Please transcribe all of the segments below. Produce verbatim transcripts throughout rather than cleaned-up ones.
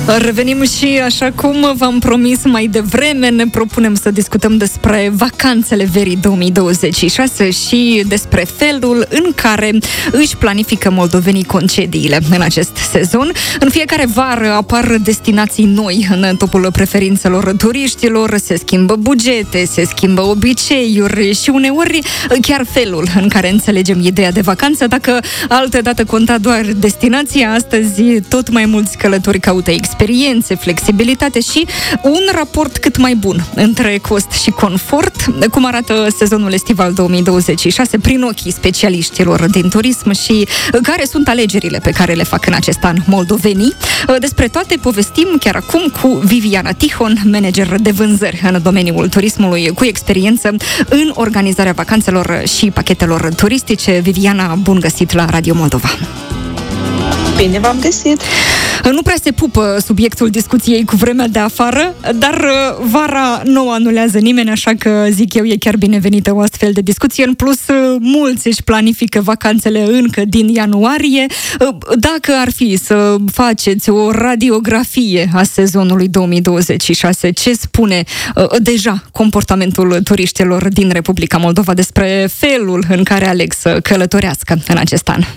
Revenim și, așa cum v-am promis mai devreme, ne propunem să discutăm despre vacanțele verii două mii douăzeci și șase și despre felul în care își planifică moldovenii concediile în acest sezon. În fiecare vară apar destinații noi în topul preferințelor turiștilor, se schimbă bugete, se schimbă obiceiuri și uneori chiar felul în care înțelegem ideea de vacanță. Dacă altădată conta doar destinația, astăzi tot mai mulți călători caută experiențe, flexibilitate și un raport cât mai bun între cost și confort, cum arată sezonul estival două mii douăzeci și șase prin ochii specialiștilor din turism și care sunt alegerile pe care le fac în acest an moldovenii. Despre toate povestim chiar acum cu Viviana Tihon, manager de vânzări în domeniul turismului, cu experiență în organizarea vacanțelor și pachetelor turistice. Viviana, bun găsit la Radio Moldova! Bine v-am găsit! Nu prea se pupă subiectul discuției cu vremea de afară, dar vara nu anulează nimeni, așa că zic eu e chiar binevenită o astfel de discuție. În plus, mulți își planifică vacanțele încă din ianuarie. Dacă ar fi să faceți o radiografie a sezonului două mii douăzeci și șase, ce spune deja comportamentul turiștilor din Republica Moldova despre felul în care aleg să călătorească în acest an?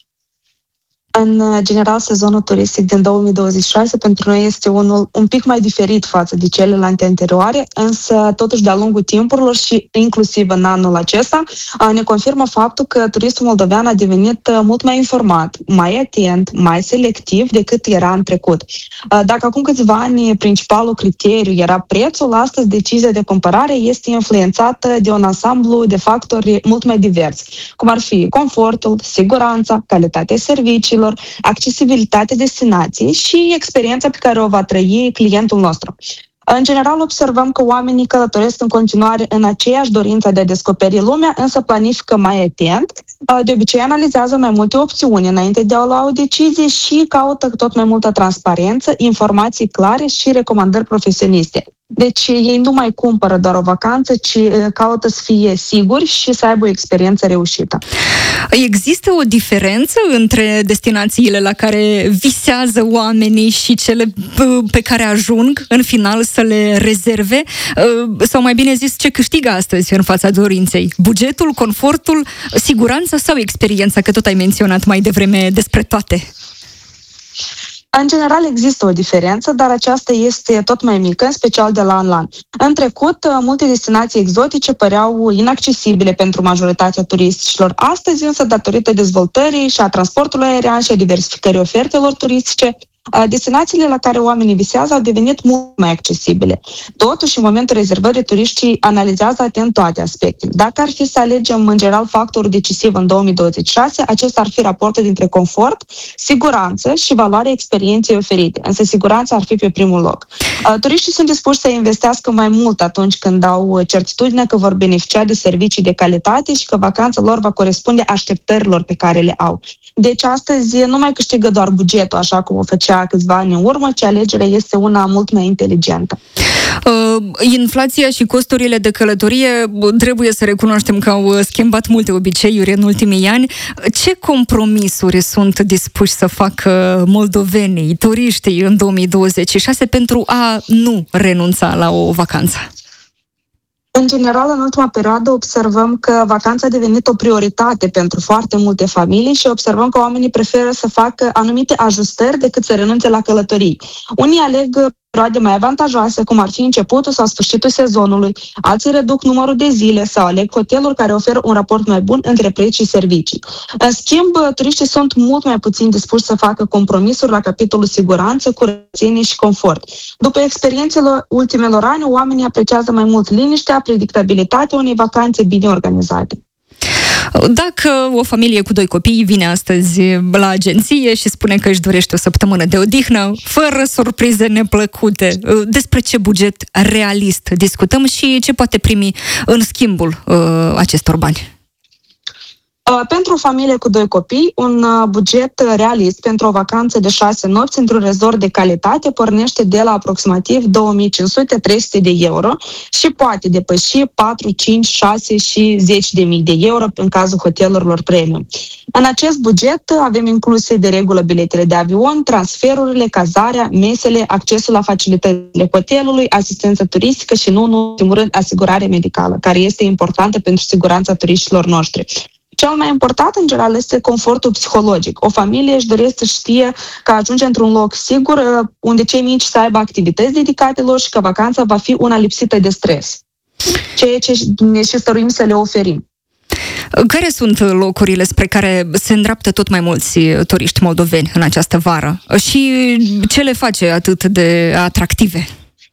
În general, sezonul turistic din două mii douăzeci și șase pentru noi este unul un pic mai diferit față de celelalte anterioare, însă totuși de-a lungul timpurilor și inclusiv în anul acesta ne confirmă faptul că turistul moldovean a devenit mult mai informat, mai atent, mai selectiv decât era în trecut. Dacă acum câțiva ani principalul criteriu era prețul, astăzi decizia de cumpărare este influențată de un ansamblu de factori mult mai diversi, cum ar fi confortul, siguranța, calitatea serviciilor, accesibilitatea destinației și experiența pe care o va trăi clientul nostru. În general, observăm că oamenii călătoresc în continuare în aceeași dorință de a descoperi lumea, însă planifică mai atent, de obicei analizează mai multe opțiuni înainte de a lua o decizie și caută tot mai multă transparență, informații clare și recomandări profesioniste. Deci ei nu mai cumpără doar o vacanță, ci caută să fie siguri și să aibă o experiență reușită. Există o diferență între destinațiile la care visează oamenii și cele pe care ajung în final să le rezerve? Sau mai bine zis, ce câștigă astăzi în fața dorinței? Bugetul, confortul, siguranța sau experiența? Că tot ai menționat mai devreme despre toate. În general există o diferență, dar aceasta este tot mai mică, în special de la an la an. În trecut, multe destinații exotice păreau inaccesibile pentru majoritatea turiștilor. Astăzi, însă, datorită dezvoltării și a transportului aerian și a diversificării ofertelor turistice, destinațiile la care oamenii visează au devenit mult mai accesibile. Totuși, în momentul rezervării, turiștii analizează atent toate aspectele. Dacă ar fi să alegem, în general, factorul decisiv în două mii douăzeci și șase, acesta ar fi raportul dintre confort, siguranță și valoarea experienței oferite. Însă siguranța ar fi pe primul loc. Turiștii sunt dispuși să investească mai mult atunci când au certitudinea că vor beneficia de servicii de calitate și că vacanța lor va corespunde așteptărilor pe care le au. Deci, astăzi nu mai câștigă doar bugetul, așa cum o făcea câțiva ani în urmă, ci alegerea este una mult mai inteligentă. Uh, inflația și costurile de călătorie trebuie să recunoaștem că au schimbat multe obiceiuri în ultimii ani. Ce compromisuri sunt dispuși să facă moldovenii, turiștii în două mii douăzeci și șase pentru a nu renunța la o vacanță? În general, în ultima perioadă observăm că vacanța a devenit o prioritate pentru foarte multe familii și observăm că oamenii preferă să facă anumite ajustări decât să renunțe la călătorii. Unii aleg perioade mai avantajoase, cum ar fi începutul sau sfârșitul sezonului, alții reduc numărul de zile sau aleg hoteluri care oferă un raport mai bun între preț și servicii. În schimb, turiștii sunt mult mai puțin dispuși să facă compromisuri la capitolul siguranță, curățenie și confort. După experiențele ultimelor ani, oamenii apreciază mai mult liniștea, predictabilitatea unei vacanțe bine organizate. Dacă o familie cu doi copii vine astăzi la agenție și spune că își dorește o săptămână de odihnă, fără surprize neplăcute, despre ce buget realist discutăm și ce poate primi în schimbul uh, acestor bani? Pentru o familie cu doi copii, un buget realist pentru o vacanță de șase nopți într-un resort de calitate pornește de la aproximativ două mii cinci sute - trei sute de euro și poate depăși patru, cinci, șase și zece de mii de euro în cazul hotelurilor premium. În acest buget avem incluse de regulă biletele de avion, transferurile, cazarea, mesele, accesul la facilitățile hotelului, asistență turistică și, nu în ultimul rând, asigurare medicală, care este importantă pentru siguranța turiștilor noștri. Cel mai important, în general, este confortul psihologic. O familie își dorește să știe că ajunge într-un loc sigur, unde cei mici să aibă activități dedicate lor și că vacanța va fi una lipsită de stres. Ceea ce ne și stăruim să le oferim. Care sunt locurile spre care se îndreaptă tot mai mulți turiști moldoveni în această vară? Și ce le face atât de atractive?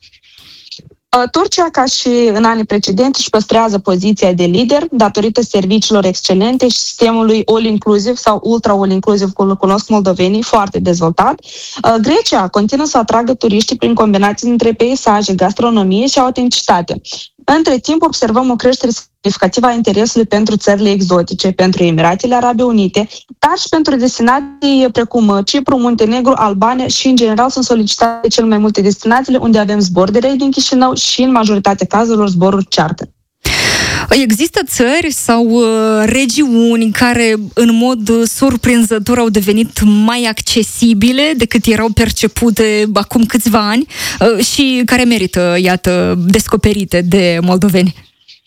Turcia, ca și în anii precedenți, își păstrează poziția de lider datorită serviciilor excelente și sistemului all-inclusive sau ultra-all-inclusive, cum îl cunosc moldovenii, foarte dezvoltat. Grecia continuă să atragă turiștii prin combinații între peisaje, gastronomie și autenticitate. Între timp, observăm o creștere semnificativă a interesului pentru țările exotice, pentru Emiratele Arabe Unite, dar și pentru destinații precum Cipru, Muntenegru, Albania și, în general, sunt solicitate cel mai multe destinațiile unde avem zbor direct din Chișinău și, în majoritatea cazurilor, zboruri charter. Există țări sau uh, regiuni care, în mod surprinzător, au devenit mai accesibile decât erau percepute acum câțiva ani uh, și care merită, iată, descoperite de moldoveni?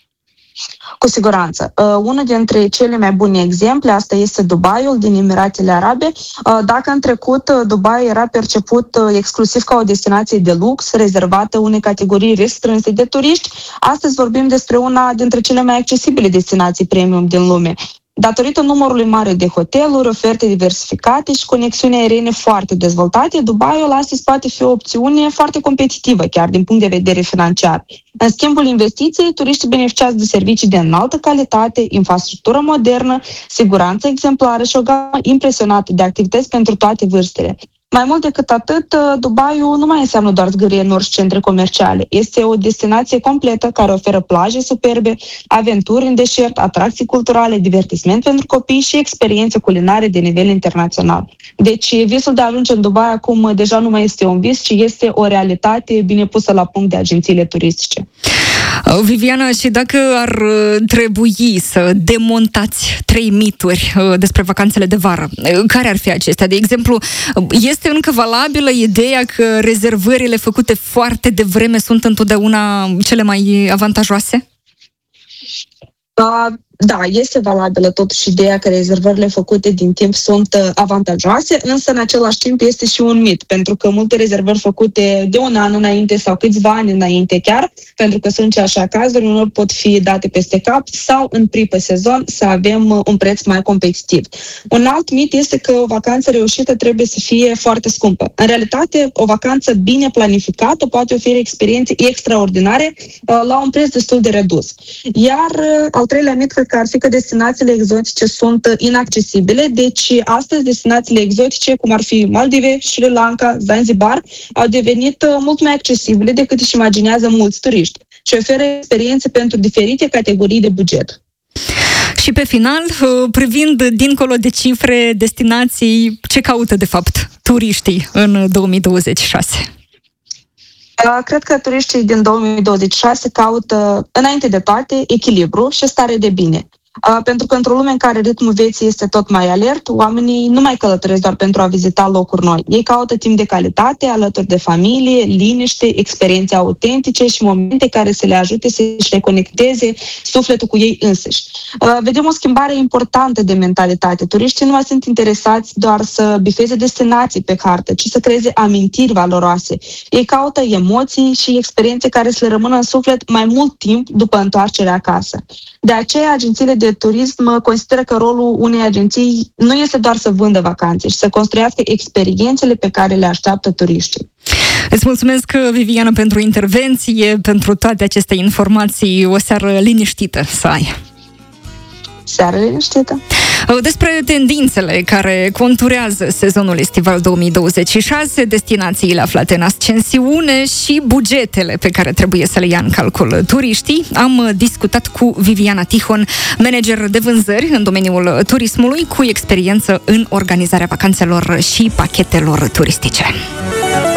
Cu siguranță. Uh, unul dintre cele mai bune exemple, asta este Dubaiul din Emiratele Arabe. Uh, dacă în trecut uh, Dubai era perceput uh, exclusiv ca o destinație de lux, rezervată unei categorii restrânse de turiști, astăzi vorbim despre una dintre cele mai accesibile destinații premium din lume. Datorită numărului mare de hoteluri, oferte diversificate și conexiuni aeriene foarte dezvoltate, Dubaiul astăzi poate fi o opțiune foarte competitivă, chiar din punct de vedere financiar. În schimbul investiției, turiștii beneficiază de servicii de înaltă calitate, infrastructură modernă, siguranță exemplară și o gamă impresionată de activități pentru toate vârstele. Mai mult decât atât, Dubaiul nu mai înseamnă doar zgârie în orice centre comerciale. Este o destinație completă care oferă plaje superbe, aventuri în deșert, atracții culturale, divertisment pentru copii și experiențe culinare de nivel internațional. Deci visul de a ajunge în Dubai acum deja nu mai este un vis, ci este o realitate bine pusă la punct de agențiile turistice. Viviana, și dacă ar trebui să demontați trei mituri despre vacanțele de vară, care ar fi acestea? De exemplu, este încă valabilă ideea că rezervările făcute foarte devreme sunt întotdeauna cele mai avantajoase? Uh, da, este valabilă totuși ideea că rezervările făcute din timp sunt avantajoase, însă în același timp este și un mit, pentru că multe rezervări făcute de un an înainte sau câțiva ani înainte chiar, pentru că sunt și așa cazuri, unor pot fi date peste cap sau în pripă sezon să avem un preț mai competitiv. Un alt mit este că o vacanță reușită trebuie să fie foarte scumpă. În realitate, o vacanță bine planificată poate oferi experiențe extraordinare la un preț destul de redus. Iar al treilea mit că ar fi că destinațiile exotice sunt inaccesibile, deci astăzi destinațiile exotice, cum ar fi Maldive, Sri Lanka, Zanzibar, au devenit mult mai accesibile decât își imaginează mulți turiști și oferă experiențe pentru diferite categorii de buget. Și pe final, privind dincolo de cifre, destinații, ce caută de fapt turiștii în două mii douăzeci și șase? Cred că turiștii din două mii douăzeci și șase caută, înainte de toate, echilibru și stare de bine. Pentru că într-o lume în care ritmul vieții este tot mai alert, oamenii nu mai călătoresc doar pentru a vizita locuri noi. Ei caută timp de calitate, alături de familie, liniște, experiențe autentice și momente care să le ajute să-și reconecteze sufletul cu ei înșiși. Vedem o schimbare importantă de mentalitate. Turiștii nu mai sunt interesați doar să bifeze destinații pe hartă, ci să creeze amintiri valoroase. Ei caută emoții și experiențe care să le rămână în suflet mai mult timp după întoarcerea acasă. De aceea, agențiile de turism consideră că rolul unei agenții nu este doar să vândă vacanțe, ci să construiască experiențele pe care le așteaptă turiștii. Îți mulțumesc, Viviana, pentru intervenție, pentru toate aceste informații. O seară liniștită să ai. Seară liniștită. Despre tendințele care conturează sezonul estival două mii douăzeci și șase, destinațiile aflate în ascensiune și bugetele pe care trebuie să le ia în calcul turiștii, am discutat cu Viviana Tihon, manager de vânzări în domeniul turismului, cu experiență în organizarea vacanțelor și pachetelor turistice.